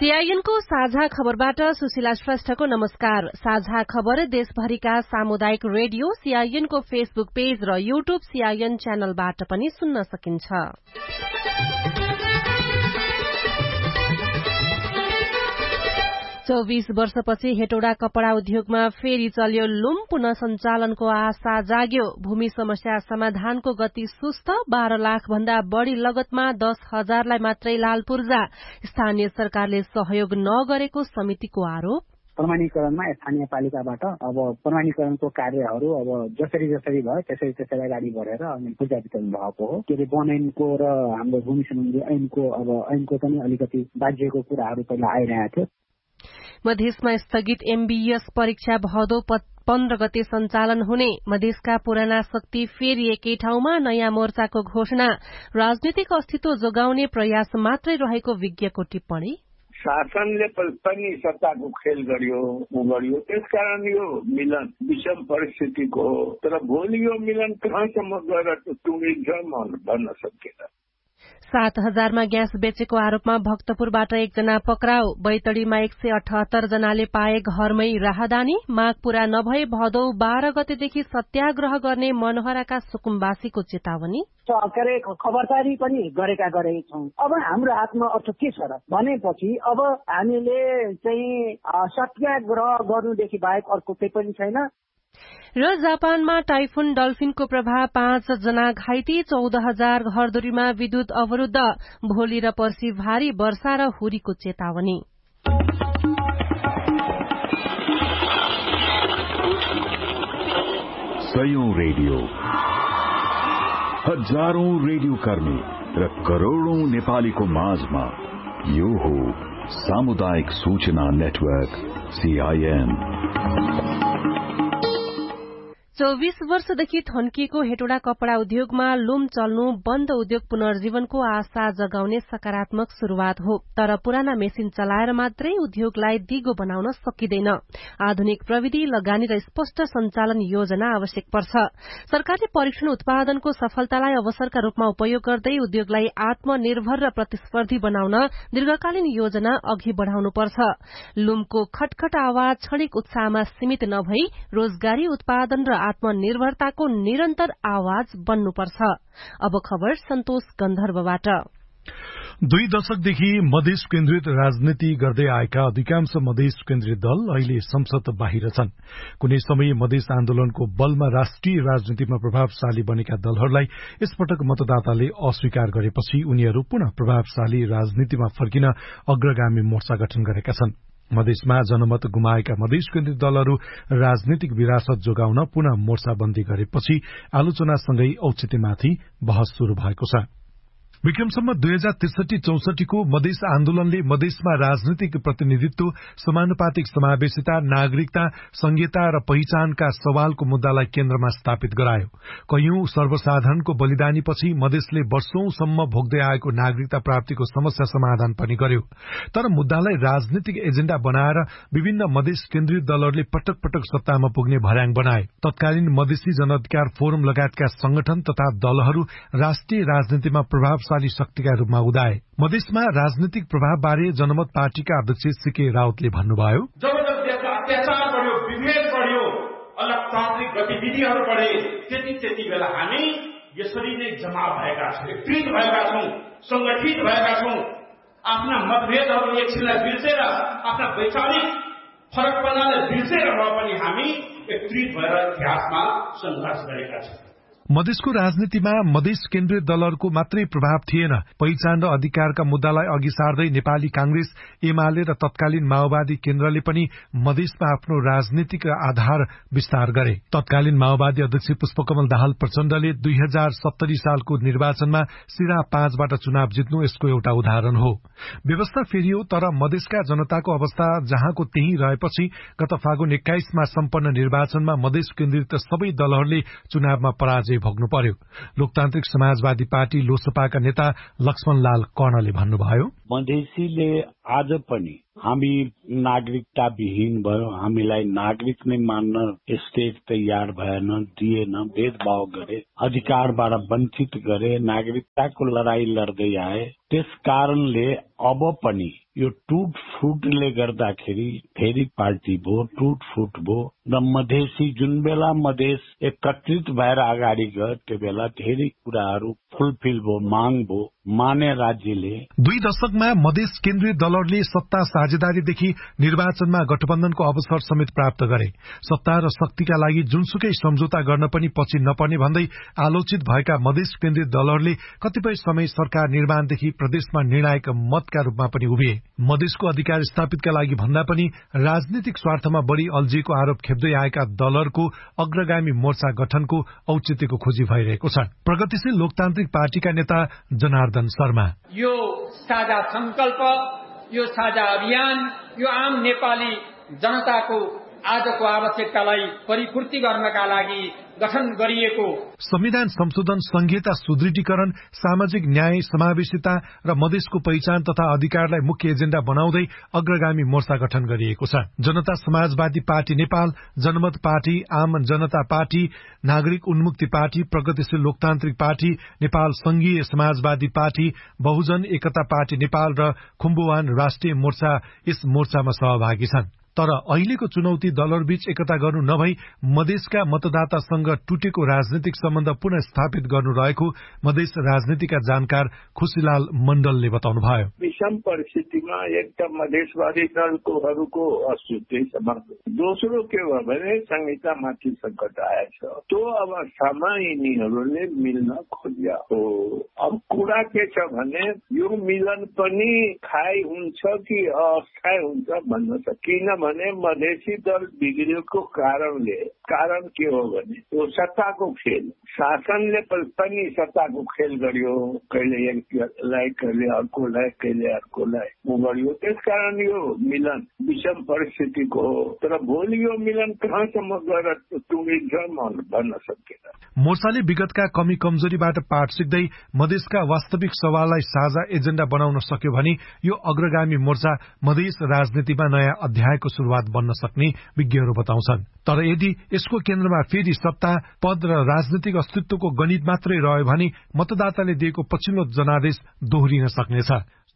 सीआईएनको साझा खबरबाट सुशीला श्रेष्ठको नमस्कार। साझा खबर देशभरिका सामुदायिक रेडियो सीआईएनको फेसबुक पेज र यूट्यूब सीआईएन च्यानलबाट पनि सुन्न सकिन्छ। 24 वर्षपछि हेटौडा कपड़ा उद्योगमा फेरि चल्यो लुम। पुनः सञ्चालनको आशा जाग्यो। भूमि समस्या समाधानको गति सुस्त। 12 लाख भन्दा बढ़ी लगतमा 10,000लाई मात्रै लाल पूर्जा। स्थानीय सरकारले सहयोग नगरेको समितिको आरोप। प्रमाणीकरणमा स्थानीय पालिकाबाट अब प्रमाणीकरणको कार्यहरू अब जसरी भयो त्यसरी अगाडि बढेर अनि पूर्जा वितरण भएको हो। के अरे बनैनको र हाम्रो भूमि सम्बन्धी ऐनको पनि अलिकति बाध्यको कुराहरू पहिला आइरहेको थियो। मधेसमा स्थगित एमबीएस परीक्षा भदौ 15 गते सञ्चालन हुने। मधेसका पुराना शक्ति फेरि एकै ठाउँमा। नयाँ मोर्चाको घोषणा। राजनीतिक अस्तित्व जोगाउने प्रयास मात्रै रहेको विज्ञको टिप्पणी। शासनले पनि सत्ताको खेल गर्यो त्यसकारण यो मिलन विषम परिस्थितिको। तर भोलि यो मिलन कहाँसम्म गएर टुङ्गिन्छ म भन्न सकिन्न। 7,000मा ग्यास बेचेको आरोपमा भक्तपुरबाट एकजना पक्राउ। बैतडीमा 178 जनाले पाए घरमै राहदानी। माग पूरा नभए भदौ 12 गतेदेखि सत्याग्रह गर्ने मनोहराका सुकुम्बासीको चेतावनी। खबरदारी पनि गरेका छौं। अब हाम्रो हातमा अर्थ के छ र भनेपछि अब हामीले चाहिँ सत्याग्रह गर्नुदेखि बाहेक अर्को केही पनि छैन। र जापानमा टाइफुन डल्फिनको प्रभाव 5 जना घाइते। 14,000 घरधुरीमा विद्युत अवरुद्ध। भोलि र पर्सि भारी वर्षा र हुरीको चेतावनी। सयौं रेडियो, हजारौं रेडियो कर्मी र करोड़ौं नेपालीको माझमा यो हो सामुदायिक सूचना नेटवर्क सीआईएन। 24 वर्षदेखि थन्किएको हेटौडा कपड़ा उद्योगमा लुम चल्नु बन्द उद्योग पुनर्जीवनको आशा जगाउने सकारात्मक शुरूआत हो। तर पुराना मेसिन चलाएर मात्रै उद्योगलाई दिगो बनाउन सकिँदैन। आधुनिक प्रविधि, लगानी र स्पष्ट सञ्चालन योजना आवश्यक पर्छ। सरकारले परीक्षण उत्पादनको सफलतालाई अवसरका रूपमा उपयोग गर्दै उद्योगलाई आत्मनिर्भर र प्रतिस्पर्धी बनाउन दीर्घकालीन योजना अघि बढ़ाउनुपर्छ। लुमको खटखट आवाज क्षणिक उत्साहमा सीमित नभई रोजगारी, उत्पादन र आत्मनिर्भरताको निरन्तर आवाज बन्नुपर्छ। अब खबर सन्तोष गन्धर्वबाट। 2 दशकदेखि मधेस केन्द्रित राजनीति गर्दै आएका अधिकांश मधेस केन्द्रित दल अहिले संसद बाहिर छन्। कुनै समय मधेस आन्दोलनको बलमा राष्ट्रिय राजनीतिमा प्रभावशाली बनेका दलहरूलाई यसपटक मतदाताले अस्वीकार गरेपछि उनीहरू पुनः प्रभावशाली राजनीतिमा फर्किन अग्रगामी मोर्चा गठन गरेका छन्। मधेसमा जनमत गुमाएका मधेस केन्द्रित दलहरू राजनीतिक विरासत जोगाउन पुनः मोर्चाबन्दी गरेपछि आलोचनासँगै औचित्यमाथि बहस शुरू भएको छ। विक्रमसम्म 2063-64 को मधेस आन्दोलनले मधेसमा राजनीतिक प्रतिनिधित्व, समानुपातिक समावेशिता, नागरिकता, संघीयता र पहिचानका सवालको मुद्दालाई केन्द्रमा स्थापित गरायो। कैयौं सर्वसाधारणको बलिदानीपछि मधेसले वर्षौंसम्म भोग्दै आएको नागरिकता प्राप्तिको समस्या समाधान पनि गर्यो। तर मुद्दालाई राजनीतिक एजेण्डा बनाएर विभिन्न मधेस केन्द्रित दलहरूले पटक पटक सत्तामा पुग्ने भर्याङ बनाए। तत्कालीन मधेसी जनअधिकार फोरम लगायतका संगठन तथा दलहरू राष्ट्रिय राजनीतिमा प्रभावशाली शक्तिका रूपमा उदाए। मधेसमा राजनीतिक प्रभाव बारे जनमत पार्टीका अध्यक्ष सीके राउतले भन्नुभयो, जब अत्याचार बढ्यो, विभेद बढ्यो, अलगतान्त्रिक गतिविधिहरू बढे, त्यति बेला हामी यसरी नै जमा भएका छौं, एकत्रित भएका छौं, संगठित भएका छौं। आफ्ना मतभेदहरू एकछिनलाई बिर्सेर, आफ्ना वैचारिक फरकपनालाई बिर्सेर भए पनि हामी एकत्रित भएर इतिहासमा संघर्ष गरेका छौं। मधेसको राजनीतिमा मधेस केन्द्रित दलहरूको मात्रै प्रभाव थिएन। पहिचान र अधिकारका मुद्दालाई अघि सार्दै नेपाली कांग्रेस, एमाले र तत्कालीन माओवादी केन्द्रले पनि मधेसमा आफ्नो राजनीतिक आधार विस्तार गरे। तत्कालीन माओवादी अध्यक्ष पुष्पकमल दाहाल प्रचण्डले 2070 सालको निर्वाचनमा सिरा 5 बाट चुनाव जित्नु यसको एउटा उदाहरण हो। व्यवस्था फेरियो, तर मधेसका जनताको अवस्था जहाँको त्यही रहेपछि गत फागुन 21 मा सम्पन्न निर्वाचनमा मधेस केन्द्रित सबै दलहरूले चुनावमा पराजय भोग्नु पर्यो। लोकतान्त्रिक समाजवादी पार्टी लोसपाका नेता लक्ष्मण लाल कर्णले भन्नुभयो, मधेसीले आज पनि हामी नागरिकता विहीन भयो, हामीलाई नागरिक नै मान्न स्टेट तयार भएन, दिएन, भेदभाव गरे, अधिकारबाट वञ्चित गरे, नागरिकताको लडाई लड्दै आए। त्यस कारणले अब पनि यो टुटफुटले गर्दाखेरि फेरि पार्टी भयो, टुटफुट भयो र मधेसी जुन बेला मधेस एकत्रित भएर अगाडि गयो त्यो बेला धेरै कुराहरू फुलफिल भयो, माग भयो, माने राज्यले। 2 दशकमा मधेस केन्द्रीय दलहरूले सत्ता साझेदारीदेखि निर्वाचनमा गठबन्धनको अवसर समेत प्राप्त गरे। सत्ता र शक्तिका लागि जुनसुकै सम्झौता गर्न पनि पछि नपर्ने भन्दै आलोचित भएका मधेस केन्द्रीय दलहरूले कतिपय समय सरकार निर्माणदेखि प्रदेशमा निर्णायक मतका रूपमा पनि उभिए। मधेसको अधिकार स्थापितका लागि भन्दा पनि राजनीतिक स्वार्थमा बढ़ी अल्झिएको आरोप खेप्दै आएका दलहरूको अग्रगामी मोर्चा गठनको औचित्यको खोजी भइरहेको छ। प्रगतिशील लोकतान्त्रिक पार्टीका नेता जनार्दन शर्मा, यो साझा संकल्प, यो साझा अभियान, यो आम नेपाली जनताको आजको आवश्यकतालाई परिपूर्ति गर्नका लागि गठन गरिएको संविधान संशोधन, संघीयता सुदृढीकरण, सामाजिक न्याय, समावेशिता र मधेसको पहिचान तथा अधिकारलाई मुख्य एजेण्डा बनाउँदै अग्रगामी मोर्चा गठन गरिएको छ। जनता समाजवादी पार्टी नेपाल, जनमत पार्टी, आम जनता पार्टी, नागरिक उन्मुक्ति पार्टी, प्रगतिशील लोकतान्त्रिक पार्टी, नेपाल संघीय समाजवादी पार्टी, बहुजन एकता पार्टी नेपाल र खुम्बुवान राष्ट्रिय मोर्चा यस मोर्चामा सहभागी छन्। तर अहिलेको चुनौती दलहरूबीच एकता गर्नु नभई मधेसका मतदातासँग टुटेको राजनीतिक सम्बन्ध पुनः स्थापित गर्नु रहेको मधेस राजनीतिका जानकार खुशीलाल मण्डलले बताउनुभयो। विषम परिस्थितिमा एक त मधेसवादी दलकोहरूको अस्तित्वै समाप्त, दोस्रो के भयो भने संहितामाथि संकट आएछ। त्यो अवस्थामा यिनीहरूले मिल्न खोज्या हो। अब कुरा के छ भने यो मिलन पनि खाइ हुन्छ कि अस्थायी हुन्छ भन्न सकिन्न भने मधेसी दल बिग्रिएको कारण के हो भने यो सत्ताको खेल, शासनले पनि सत्ताको खेल गर्यो, कहिले एकलाई कहिले अर्कोलाई कहिले अर्कोलाई गर्यो। त्यसकारण यो मिलन विषम परिस्थितिको हो। तर भोलि यो मिलन कहाँसम्म गएर टुङ्गिन्छ भन्न सकिन्न। मोर्चाले विगतका कमी कमजोरीबाट पाठ सिक्दै मधेसका वास्तविक सवाललाई साझा एजेण्डा बनाउन सक्यो भने यो अग्रगामी मोर्चा मधेस राजनीतिमा नयाँ अध्यायको शुरूआत बन्न सक्ने विज्ञहरू बताउँछन्। तर यदि यसको केन्द्रमा फेरि सत्ता, पद र राजनीतिक अस्तित्वको गणित मात्रै रह्यो भने मतदाताले दिएको पछिल्लो जनादेश दोहोरिन सक्नेछ।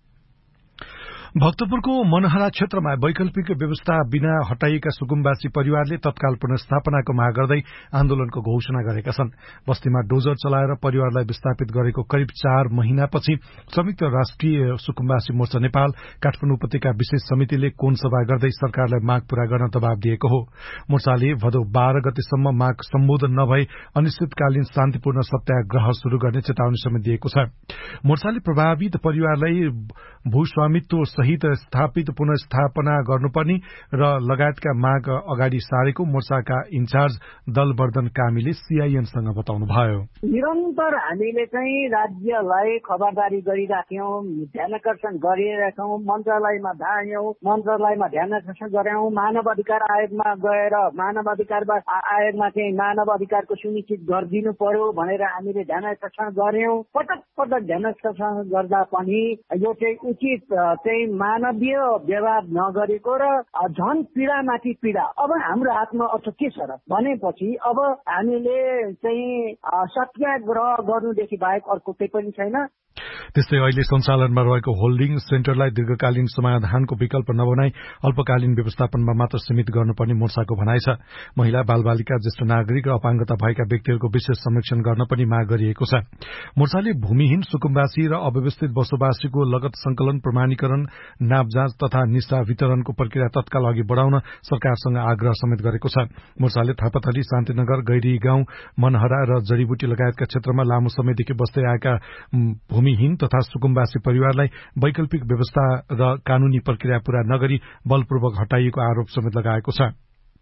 भक्तपुरको मनहरा क्षेत्रमा वैकल्पिक व्यवस्था बिना हटाइएका सुकुम्बासी परिवारले तत्काल पुनर्स्थापनाको माग गर्दै आन्दोलनको घोषणा गरेका छन्। बस्तीमा डोजर चलाएर परिवारलाई विस्थापित गरेको करिब 4 महिनापछि संयुक्त राष्ट्रिय सुकुम्बासी मोर्चा नेपाल काठमाडौँ उपत्यका विशेष समितिले कोन सभा गर्दै सरकारलाई माग पूरा गर्न दबाव दिएको हो। मोर्चाले भदौ 12 गतेसम्म माग सम्बोधन नभए अनिश्चितकालीन शान्तिपूर्ण सत्याग्रह शुरू गर्ने चेतावनी समेत दिएको छ। मोर्चाले प्रभावित परिवारलाई भूस्वामित्व सहित स्थापित पुनर्स्थापना गर्नुपर्ने र लगायतका माग अगाडि सारेको मोर्चाका इन्चार्ज दलवर्धन कामीले सीआईएनसँग बताउनुभयो। निरन्तर हामीले चाहिँ राज्यलाई खबरदारी गरिराख्यौं, ध्यानकर्षण गरिरहेछौं, मन्त्रालयमा धाड्यौं, मन्त्रालयमा ध्यानकर्षण गरायौं, मानव अधिकार आयोगमा गएर मानव अधिकार आयोगमा चाहिँ मानव अधिकारको सुनिश्चित गरिदिनु पर्यो भनेर हामीले ध्यानकर्षण गर्यौं। पटक पटक ध्यानकर्षण गर्दा पनि यो चाहिँ उचित चाहिँ मानवीय व्यवहार नगरेको र झन पीडामाथि पीडा। अब हाम्रो हातमा अझ के छ र भनेपछि अब हामीले चाहिँ सत्याग्रह गर्नुदेखि बाहेक अर्को केही पनि छैन। त्यस्तै अहिले सञ्चालनमा रहेको होल्डिङ सेन्टरलाई दीर्घकालीन समाधानको विकल्प नबनाई अल्पकालीन व्यवस्थापनमा मात्र सीमित गर्नुपर्ने मोर्चाको भनाइ छ। महिला, बालबालिका, ज्येष्ठ नागरिक र अपाङ्गता भएका व्यक्तिहरूको विशेष संरक्षण गर्न पनि माग गरिएको छ। मोर्चाले भूमिहीन सुकुम्बासी र अव्यवस्थित बसोबासीको लगत संकलन, प्रमाणीकरण, नाप जाँच तथा निशा वितरणको प्रक्रिया तत्काल अघि बढाउन सरकारसँग आग्रह समेत गरेको छ। मोर्चाले थापाथली, शान्तिनगर, गैरी गाउँ, मनहरा र जडीबुटी लगायतका क्षेत्रमा लामो समयदेखि बस्दै आएका भूमिहीन तथा सुकुम्बासी परिवारलाई वैकल्पिक व्यवस्था र कानूनी प्रक्रिया पूरा नगरी बलपूर्वक हटाइएको आरोप समेत लगाएको छ।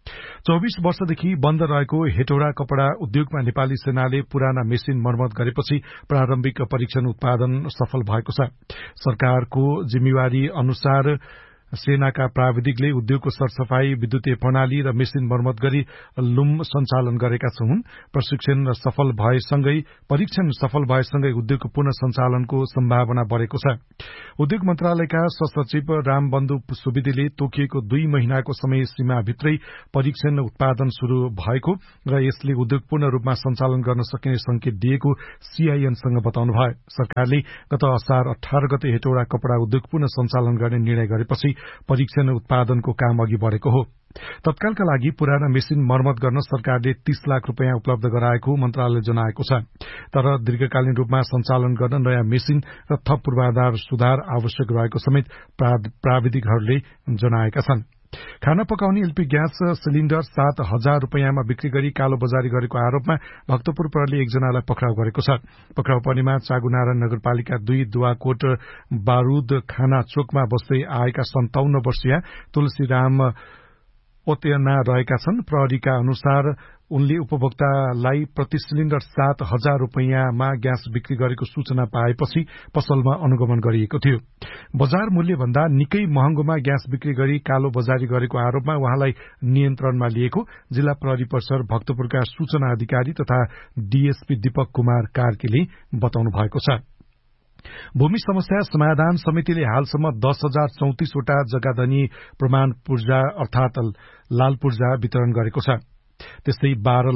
24 वर्षदेखि बन्द रहेको हेटौडा कपड़ा उद्योगमा नेपाली सेनाले पुराना मेसिन मर्मत गरेपछि प्रारम्भिक परीक्षण उत्पादन सफल भएको छ। सरकारको जिम्मेवारी अनुसार सेनाका प्राविधिकले उद्योगको सरसफाई, विद्युतीय प्रणाली र मेसिन मर्मत गरी लुम सञ्चालन गरेका हुन्। परीक्षण सफल भएसँगै उद्योगको पुनः सञ्चालनको सम्भावना बढ़ेको छ। उद्योग मन्त्रालयका सहसचिव रामबन्धु सुवेदीले तोकिएको 2 महिनाको समय सीमाभित्रै परीक्षण उत्पादन शुरू भएको र यसले उद्योग पूर्ण रूपमा सञ्चालन गर्न सकिने संकेत दिएको सीआईएनसँग बताउनुभयो। सरकारले गत असार 18 गते हेटौडा कपड़ा उद्योग पुनः सञ्चालन गर्ने निर्णय गरेपछि परीक्षण उत्पादनको काम अघि बढ़ेको हो। तत्कालका लागि पुराना मेसिन मर्मत गर्न सरकारले 30 लाख रुपियाँ उपलब्ध गराएको मन्त्रालयले जनाएको छ। तर दीर्घकालीन रूपमा सञ्चालन गर्न नयाँ मेसिन र थप पूर्वाधार सुधार आवश्यक रहेको समेत प्राविधिकहरूले जनाएका छन्। खाना पकाउने एलपी ग्यास सिलिण्डर 7,000 रुपियाँमा बिक्री गरी कालोबजारी गरेको आरोपमा भक्तपुर प्रहरीले एकजनालाई पक्राउ गरेको छ। पक्राउ पर्नेमा चागुनारायण नगरपालिका 2 दुवाकोट बारूद खाना चोकमा बस्दै आएका 57 वर्षीय तुलसीराम ओतेना रहेका छन्। प्रहरीका अनुसार उनले उपभोक्तालाई प्रति सिलिण्डर 7,000 रुपियाँमा ग्यास बिक्री गरेको सूचना पाएपछि पसलमा अनुगमन गरिएको थियो। बजार मूल्य भन्दा निकै महँगोमा ग्यास बिक्री गरी कालो बजारी गरेको आरोपमा उहाँलाई नियन्त्रणमा लिएको जिल्ला प्रहरी परिसर भक्तपुरका सूचना अधिकारी तथा डीएसपी दीपक कुमार कार्कीले बताउनु भएको छ। भूमि समस्या समाधान समितिले हालसम्म 10,034 वटा जग्गाधनी प्रमाण पूर्जा अर्थात लाल पूर्जा वितरण गरेको छ। त्यस्तै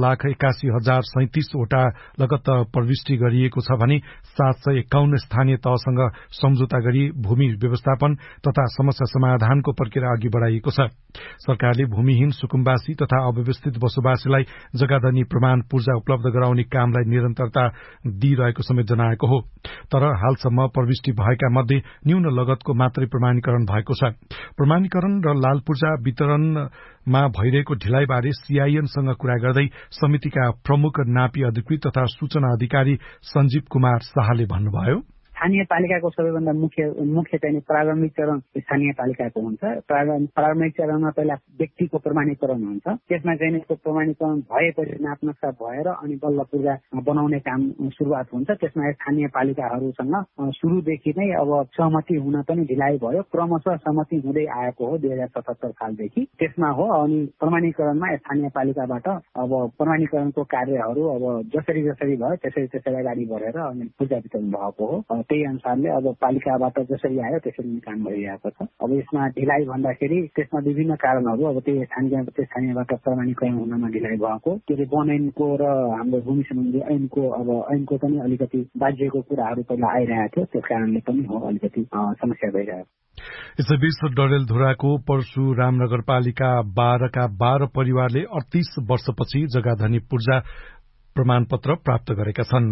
12,81,037 वटा लगत्त प्रविष्टि गरिएको छ भने 751 स्थानीय तहसँग सम्झौता गरी भूमि व्यवस्थापन तथा समस्या समाधानको प्रक्रिया अघि बढ़ाइएको छ। सरकारले भूमिहीन सुकुम्बासी तथा अव्यवस्थित बसोबासीलाई जग्गाधनी प्रमाण पूर्जा उपलब्ध गराउने कामलाई निरन्तरता दिइरहेको समेत जनाएको हो। तर हालसम्म प्रविष्टि भएका मध्ये न्यून लगतको मात्रै प्रमाणीकरण भएको छ। प्रमाणीकरण र लाल पूर्जा वितरणमा भइरहेको ढिलाइबारे सीआईएनसँग कुरा गर्दै समितिका प्रमुख नापी अधिकृत तथा सूचना अधिकारी सञ्जीव कुमार शाहले भन्नुभयो, स्थानीय पालिकाको सबैभन्दा मुख्य चाहिँ प्रारम्भिक चरण स्थानीय पालिकाको हुन्छ। प्रारम्भिक चरणमा पहिला व्यक्तिको प्रमाणीकरण हुन्छ। त्यसमा चाहिँ त्यो प्रमाणीकरण भएपछि नापनक्सा भएर अनि बल्ल पूर्जा बनाउने काम सुरुवात हुन्छ। त्यसमा स्थानीय पालिकाहरूसँग सुरुदेखि नै अब सहमति हुन पनि ढिलाइ भयो। क्रमशः सहमति हुँदै आएको हो 2077 सालदेखि। त्यसमा हो अनि प्रमाणीकरणमा स्थानीय पालिकाबाट अब प्रमाणीकरणको कार्यहरू अब जसरी भयो त्यसरी अगाडि बढेर अनि पूर्जा वितरण भएको हो। त्यही अनुसारले अब पालिकाबाट जसरी आयो त्यसरी काम भइरहेको छ। अब यसमा ढिलाइ भन्दाखेरि त्यसमा विभिन्न कारणहरू अब त्यही स्थानीयबाट प्रमाणीकरण हुनमा ढिलाइ भएको के अरे बनैनको र हाम्रो भूमि सम्बन्धी ऐनको पनि अलिकति बाध्यको कुराहरू पहिला आइरहेको थियो। त्यस कारणले पनि हो अलिकति समस्या भइरहेको। यसैबीच डडेलधुराको परशुराम नगरपालिका 12 का 12 परिवारले 38 वर्षपछि जग्गाधनी पूर्जा प्रमाणपत्र प्राप्त गरेका छन्।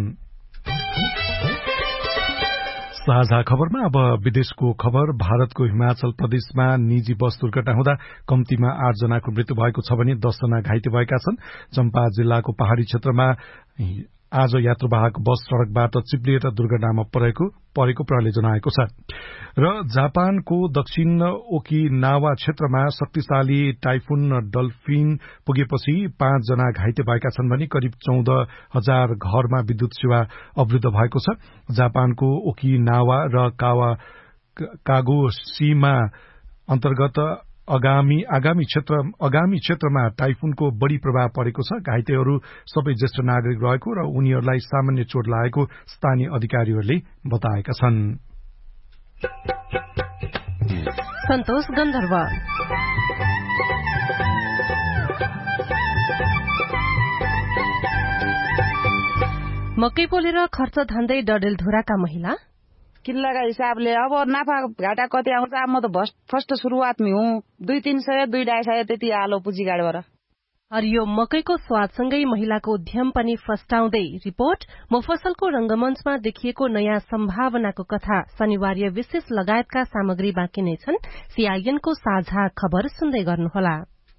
साझा खबरमा अब विदेशको खबर। भारतको हिमाचल प्रदेशमा निजी बस दुर्घटना हुँदा कम्तीमा 8 जनाको मृत्यु भएको छ भने 10 जना घाइते भएका छन्। चम्पा जिल्लाको पहाड़ी क्षेत्रमा आज यात्रुवाहक बस सड़कबाट चिप्लिएर दुर्घटनामा परेको प्रहरीले जनाएको छ। र जापानको दक्षिण ओकिनावा क्षेत्रमा शक्तिशाली टाइफुन डल्फिन पुगेपछि 5 जना घाइते भएका छन् भने करिब 14,000 घरमा विद्युत सेवा अवरुद्ध भएको छ। जापानको ओकिनावा र कागोशीमा अन्तर्गत आगामी क्षेत्रमा टाइफुनको बढ़ी प्रभाव परेको छ। घाइतेहरू सबै ज्येष्ठ नागरिक रहेको र उनीहरूलाई सामान्य चोट लागेको स्थानीय अधिकारीहरूले बताएका छन्। सन्तोष गन्धर्व मकै पोलेर खर्च धान्दै डडेलधुराका महिला किल्लाका हिसाबले अब नाफा घाटा कति आउँछ। म त फर्स्ट सुरुवातमै हुँ 200-300 250 त्यति आलो पुँजी गाडबाट। हरियो मकैको स्वादसँगै महिलाको उद्यम पनि फस्टाउँदै रिपोर्ट मफसलको रंगमञ्चमा देखिएको नयाँ सम्भावनाको कथा शनिबार विशेष लगायतका सामग्री बाँकी नै छन्। सीआईएनको साझा खबर सुन्दै गर्नुहोला।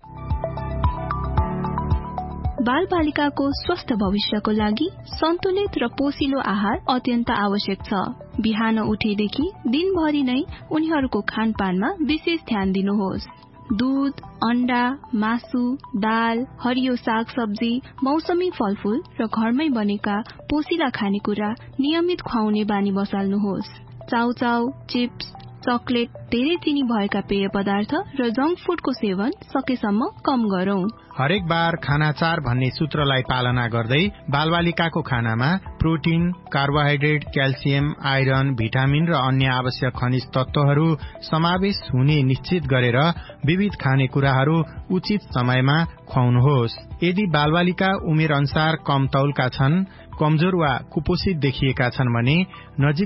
बालबालिकाको स्वस्थ भविष्यको लागि सन्तुलित र पोषिलो आहार अत्यन्त आवश्यक छ। बिहान उठेदेखि दिनभरि नै उनीहरूको खानपानमा विशेष ध्यान दिनुहोस्। दूध, अण्डा, मासु, दाल, हरियो साग सब्जी, मौसमी फलफूल र घरमै बनेका पोषिला खानेकुरा नियमित खुवाउने बानी बसाल्नुहोस्। चाउचाउ, चिप्स, चकलेट, धेरै चिनी भएका पेय पदार्थ र जंक फूडको सेवन सकेसम्म कम गरौं। हरेक बार खाना 4 भन्ने सूत्रलाई पालना गर्दै बालबालिकाको खानामा protein, carbohydrate, calcium, iron, vitamin र अन्य आवश्यक खनिज तत्वहरू समावेश हुने निश्चित गरेर विविध खानेकुराहरू उचित समयमा खुवाउनुहोस्। यदि बालबालिका उमेर अनुसार कम तौलका छन्, कमजोर वा कुपोषित देखिएका छन् भने नजिक